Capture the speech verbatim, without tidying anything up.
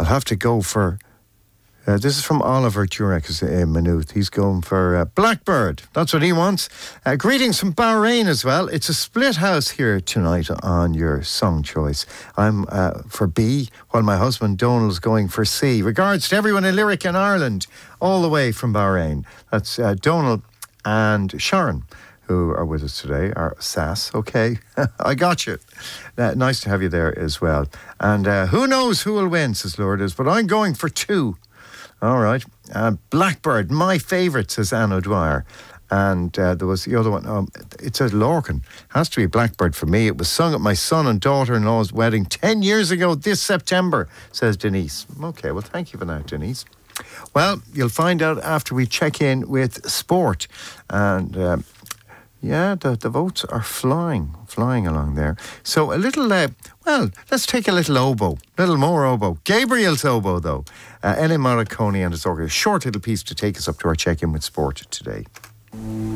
have to go for... Uh, this is from Oliver Jurek in Maynooth. He's going for uh, Blackbird. That's what he wants. Uh, greetings from Bahrain as well. It's a split house here tonight on your song choice. I'm uh, for B, while my husband Donald's going for C. Regards to everyone in Lyric in Ireland, all the way from Bahrain. That's uh, Donald and Sharon, who are with us today, are Sass. Okay, I got you. Uh, nice to have you there as well. And uh, who knows who will win, says Lourdes, but I'm going for two. All right. Uh, Blackbird, my favourite, says Anne O'Dwyer. And uh, there was the other one. Um, it says Lorcan. Has to be Blackbird for me. It was sung at my son and daughter-in-law's wedding ten years ago this September, says Denise. Okay, well, thank you for that, Denise. Well, you'll find out after we check in with sport. And... Uh, Yeah, the, the votes are flying, flying along there. So a little, uh, well, let's take a little oboe, a little more oboe. Gabriel's oboe, though. Uh, Ennio Morricone and his orchestra. A short little piece to take us up to our check-in with sport today.